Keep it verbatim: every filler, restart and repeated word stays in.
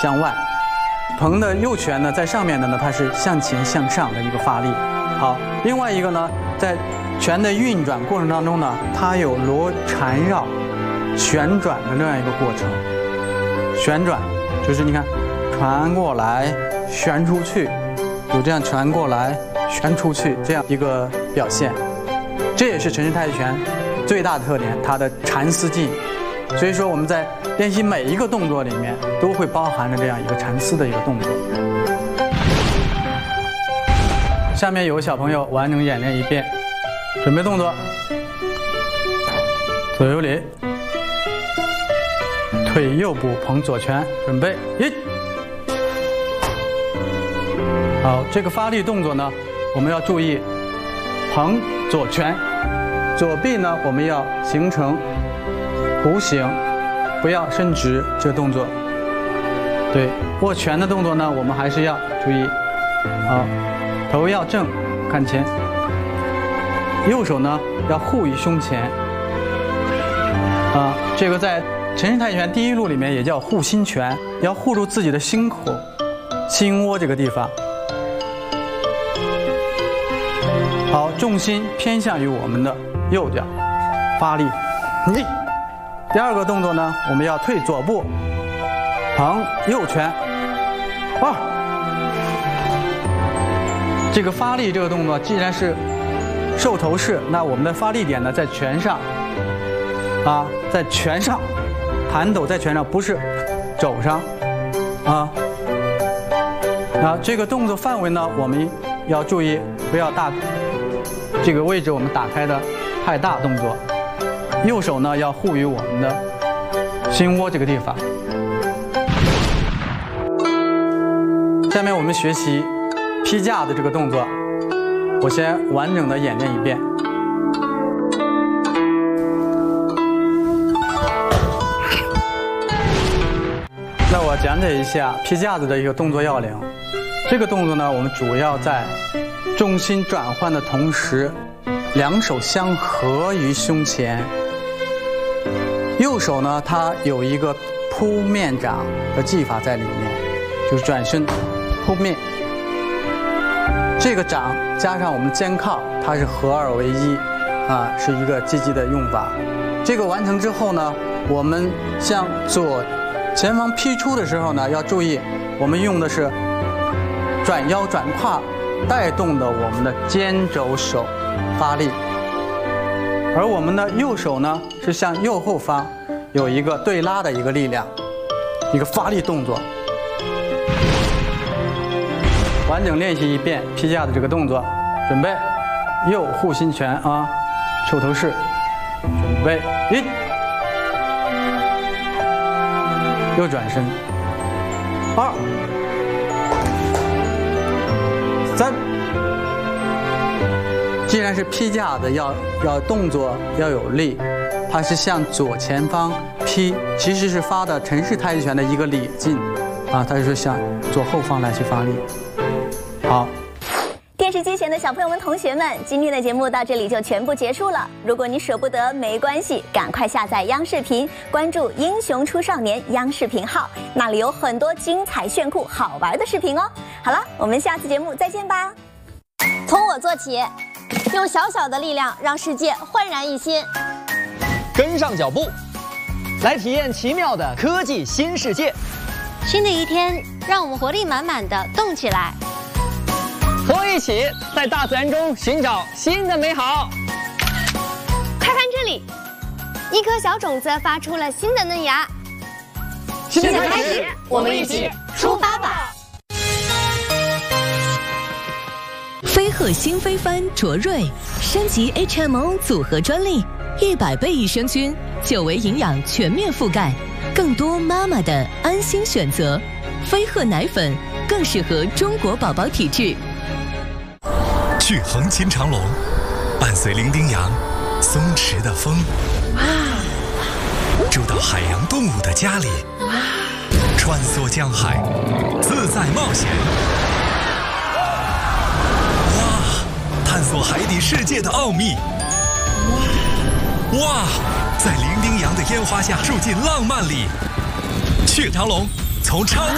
向外。鹏的右拳呢，在上面的呢，它是向前向上的一个发力。好，另外一个呢，在拳的运转过程当中呢，它有螺缠绕、旋转的这样一个过程。旋转就是你看，传过来，旋出去，有这样传过来、旋出去这样一个表现。这也是陈氏太极拳最大的特点，它的缠丝技。所以说我们在练习每一个动作里面，都会包含着这样一个缠丝的一个动作。下面有小朋友完整演练一遍，准备动作，左右里，腿右步捧左拳，准备一。好，这个发力动作呢，我们要注意捧左拳，左臂呢我们要形成弧形，不要伸直这个动作。对，握拳的动作呢，我们还是要注意。好，头要正，看前。右手呢要护于胸前。啊，这个在陈氏太极拳第一路里面也叫护心拳，要护住自己的心口、心窝这个地方。好，重心偏向于我们的右脚，发力，一。第二个动作呢，我们要退左步，捧右拳，二。这个发力这个动作，既然是兽头式，那我们的发力点呢在拳上，啊，在拳上，盘斗在拳上，不是肘上，啊。啊，这个动作范围呢，我们要注意，不要大，这个位置我们打开的太大动作。右手呢要护于我们的心窝这个地方。下面我们学习劈架的这个动作，我先完整的演练一遍。那我讲解一下劈架子的一个动作要领。这个动作呢，我们主要在重心转换的同时，两手相合于胸前。右手呢，它有一个扑面掌的技法在里面，就是转身扑面。这个掌加上我们肩靠，它是合二为一，啊，是一个积极的用法。这个完成之后呢，我们向左前方劈出的时候呢，要注意，我们用的是转腰转胯带动的我们的肩肘手发力。而我们的右手呢，是向右后方有一个对拉的一个力量，一个发力动作。完整练习一遍劈架的这个动作，准备，右护心拳啊，兽头式，准备一，右转身，二，三。既然是劈架的，要要动作要有力，它是向左前方劈，其实是发的陈氏太极拳的一个里劲，啊，它是向左后方来去发力。好， 电视机前的小朋友们、同学们，今天的节目到这里就全部结束了。如果你舍不得，没关系，赶快下载央视频，关注“英雄出少年”央视频号，那里有很多精彩炫酷、好玩的视频哦。好了，我们下次节目再见吧。 从我做起。用小小的力量让世界焕然一新， 跟上脚步，来体验奇妙的科技新世界。 新的一天，让我们活力满满的动起来。 和我一起在大自然中寻找新的美好。 快看这里，一颗小种子发出了新的嫩芽。 新的开始，我们一起出发吧！ 飞鹤新飞帆卓瑞升级 H M O 组合专利，一百倍益生菌，久维营养全面覆盖，更多妈妈的安心选择。飞鹤奶粉更适合中国宝宝体质。 去横琴长隆，伴随伶仃洋松弛的风，住到海洋动物的家里，穿梭江海，自在冒险。探索海底世界的奥秘，哇，在伶仃洋的烟花下住进浪漫里。去长隆，从超。